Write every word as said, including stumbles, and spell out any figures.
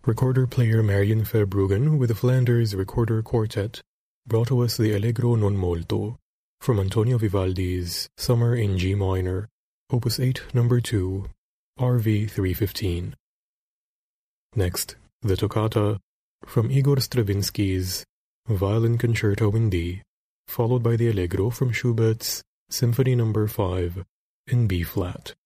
Recorder player Marian Verbruggen with the Flanders Recorder Quartet brought to us the Allegro non molto from Antonio Vivaldi's Summer in G minor, Opus eight, number two, R V three fifteen. Next, the Toccata from Igor Stravinsky's Violin Concerto in D, followed by the Allegro from Schubert's Symphony number five in B flat.